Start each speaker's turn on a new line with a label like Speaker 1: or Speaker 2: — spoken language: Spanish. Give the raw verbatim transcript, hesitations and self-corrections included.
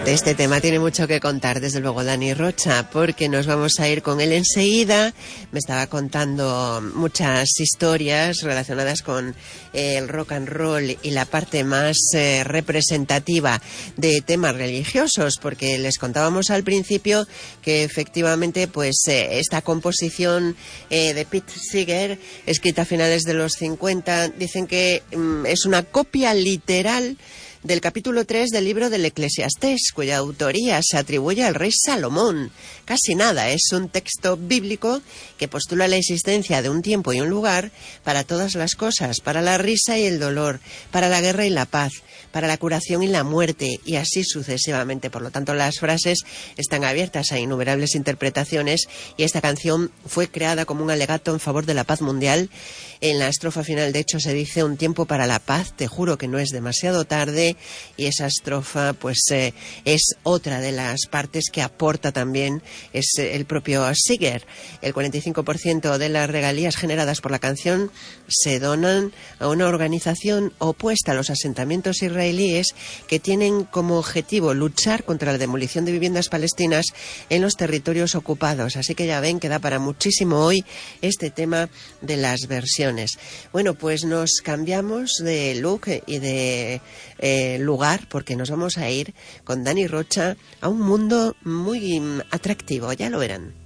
Speaker 1: De este tema tiene mucho que contar, desde luego, Dani Rocha, porque nos vamos a ir con él enseguida. Me estaba contando muchas historias relacionadas con eh, el rock and roll y la parte más eh, representativa de temas religiosos, porque les contábamos al principio que efectivamente pues eh, esta composición eh, de Pete Seeger, escrita a finales de los cincuenta, dicen que mm, es una copia literal del capítulo tres del libro del Eclesiastés, cuya autoría se atribuye al rey Salomón. Casi nada, es un texto bíblico que postula la existencia de un tiempo y un lugar para todas las cosas, para la risa y el dolor, para la guerra y la paz, para la curación y la muerte, y así sucesivamente. Por lo tanto, las frases están abiertas a innumerables interpretaciones, y esta canción fue creada como un alegato en favor de la paz mundial. En la estrofa final, de hecho, se dice: un tiempo para la paz, te juro que no es demasiado tarde. Y esa estrofa pues eh, es otra de las partes que aporta también es eh, el propio Seeger. El cuarenta y cinco por ciento de las regalías generadas por la canción se donan a una organización opuesta a los asentamientos israelíes, que tienen como objetivo luchar contra la demolición de viviendas palestinas en los territorios ocupados. Así que ya ven que da para muchísimo hoy este tema de las versiones. Bueno, pues nos cambiamos de look y de eh, lugar, porque nos vamos a ir con Dani Rocha a un mundo muy atractivo, ya lo verán.